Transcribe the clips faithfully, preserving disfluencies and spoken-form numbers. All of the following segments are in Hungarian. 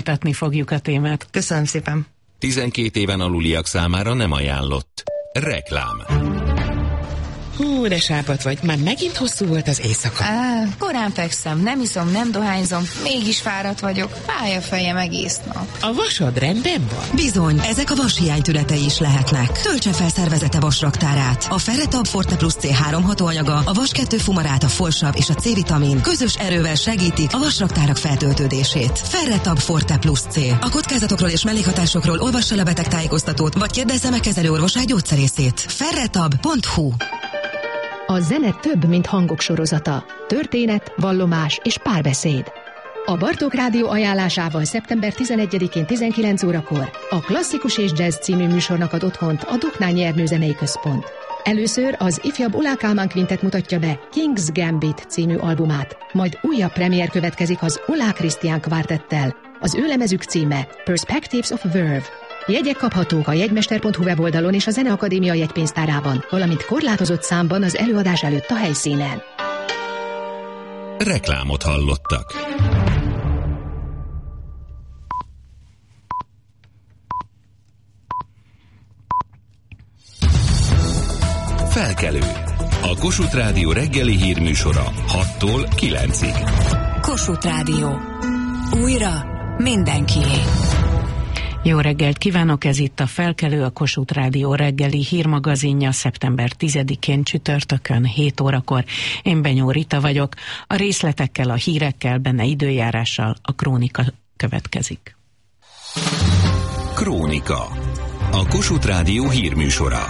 Tatni fogjuk a témát. Köszönöm szépen. tizenkét éven aluliak számára nem ajánlott. Reklám. Hú, de sápat vagy. Már megint hosszú volt az éjszaka. Á, korán fekszem, nem iszom, nem dohányzom, mégis fáradt vagyok. Fáj a fejem egész nap. A vasad rendben van? Bizony, ezek a vashiány tünetei is lehetnek. Töltse fel szervezete vasraktárát. A Ferretab Forte Plus cé három hatóanyaga, a vas kettő fumarát, a folsav és a C-vitamin közös erővel segítik a vasraktárak feltöltődését. Ferretab Forte Plus C. A kockázatokról és mellékhatásokról olvassa le a betegtájékoztatót, vagy kérdezze meg kezelőorvosát, gyógyszerészét. ferretab pont hu. A zene több, mint hangok sorozata. Történet, vallomás és párbeszéd. A Bartók Rádió ajánlásával szeptember tizenegyedikén tizenkilenc órakor a Klasszikus és Jazz című műsornak ad otthont a Doknány Ernő Zenei Központ. Először az ifjabb Ullá Kálmán Quintet mutatja be King's Gambit című albumát, majd újabb premier következik az Ullá Krisztián Kvártettel. Az ő lemezük címe Perspectives of Verve. Jegyek kaphatók a jegymester pont hu weboldalon és a Zeneakadémia jegypénztárában, valamint korlátozott számban az előadás előtt a helyszínen. Reklámot hallottak. Felkelő. A Kossuth Rádió reggeli hírműsora hattól kilencig. Kossuth Rádió. Újra mindenkié. Jó reggelt kívánok, ez itt a Felkelő, a Kossuth Rádió reggeli hírmagazinja szeptember tizedikén csütörtökön hét órakor. Én Benyó Rita vagyok, a részletekkel, a hírekkel, benne időjárással a Krónika következik. Krónika. A Kossuth Rádió hírműsora.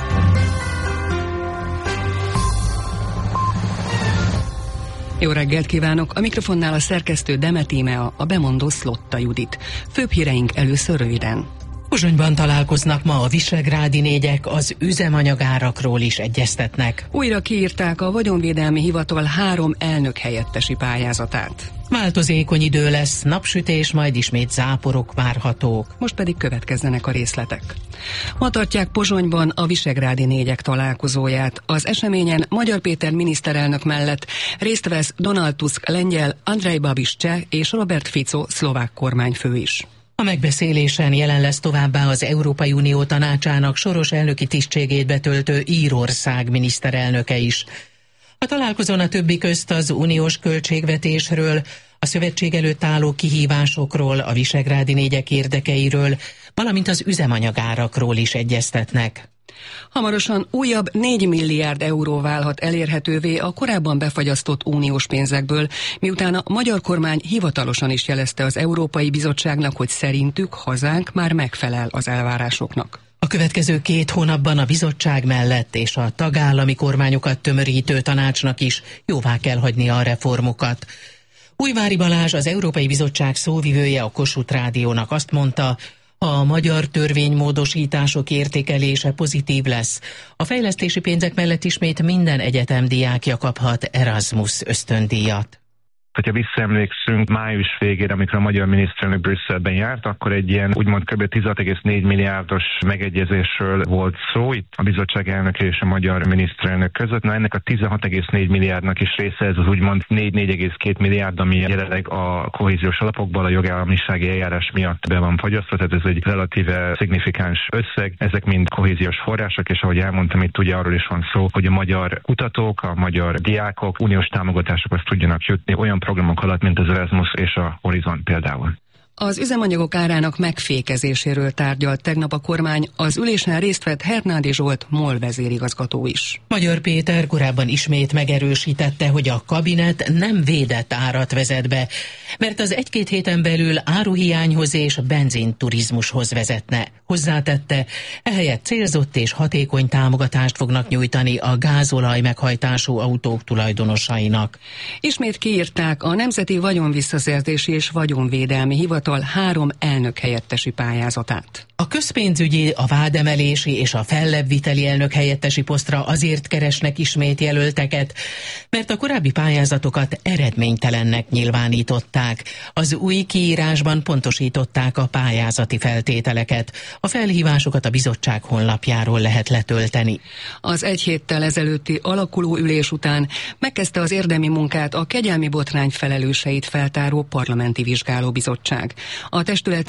Jó reggelt kívánok! A mikrofonnál a szerkesztő Demet Ímea, a bemondó Szlotta Judit. Főbb híreink először röviden. Pozsonyban találkoznak ma a visegrádi négyek, az üzemanyagárakról is egyeztetnek. Újra kiírták a Vagyonvédelmi Hivatal három elnök helyettesi pályázatát. Változékony idő lesz, napsütés, majd ismét záporok várhatók. Most pedig következzenek a részletek. Ma tartják Pozsonyban a visegrádi négyek találkozóját. Az eseményen Magyar Péter miniszterelnök mellett részt vesz Donald Tusk lengyel, Andrej Babiš cseh és Robert Fico szlovák kormányfő is. A megbeszélésen jelen lesz továbbá az Európai Unió tanácsának soros elnöki tisztségét betöltő Írország miniszterelnöke is. A találkozón a többi közt az uniós költségvetésről, a szövetség előtt álló kihívásokról, a visegrádi négyek érdekeiről, valamint az üzemanyagárakról is egyeztetnek. Hamarosan újabb négy milliárd euró válhat elérhetővé a korábban befagyasztott uniós pénzekből, miután a magyar kormány hivatalosan is jelezte az Európai Bizottságnak, hogy szerintük hazánk már megfelel az elvárásoknak. A következő két hónapban a bizottság mellett és a tagállami kormányokat tömörítő tanácsnak is jóvá kell hagynia a reformokat. Újvári Balázs, az Európai Bizottság szóvivője a Kossuth Rádiónak azt mondta, a magyar törvénymódosítások értékelése pozitív lesz. A fejlesztési pénzek mellett ismét minden egyetem diákja kaphat Erasmus ösztöndíjat. Hogyha visszaemlékszünk május végére, amikor a magyar miniszterelnök Brüsszelben járt, akkor egy ilyen úgymond kb. tizenhat egész négy milliárdos megegyezésről volt szó itt a bizottság elnöke és a magyar miniszterelnök között. Na ennek a tizenhat egész négy milliárdnak is része ez az úgymond négy egész két milliárd, ami jelenleg a kohéziós alapokból a jogállamisági eljárás miatt be van fagyasztva, tehát ez egy relatíve szignifikáns összeg. Ezek mind kohéziós források, és ahogy elmondtam, itt ugye arról is van szó, hogy a magyar kutatók, a magyar diákok uniós támogatásokhoz tudjanak jutni olyan programok alatt, mint az Erasmus és a Horizon például. Az üzemanyagok árának megfékezéséről tárgyalt tegnap a kormány, az ülésen részt vett Hernádi Zsolt MOL vezérigazgató is. Magyar Péter korábban ismét megerősítette, hogy a kabinet nem védett árat vezet be, mert az egy-két héten belül áruhiányhoz és benzinturizmushoz vezetne. Hozzátette, ehelyett célzott és hatékony támogatást fognak nyújtani a gázolaj meghajtású autók tulajdonosainak. Ismét kiírták a Nemzeti Vagyonvisszaszerzési és Vagyonvédelmi Hivatal három elnök helyettesi pályázatát. A közpénzügyi, a vádemelési és a fellebbviteli elnök helyettesi posztra azért keresnek ismét jelölteket, mert a korábbi pályázatokat eredménytelennek nyilvánították. Az új kiírásban pontosították a pályázati feltételeket. A felhívásokat a bizottság honlapjáról lehet letölteni. Az egy héttel ezelőtti alakuló ülés után megkezdte az érdemi munkát a kegyelmi botrány felelőseit feltáró parlamenti vizsgálóbizottság. A testület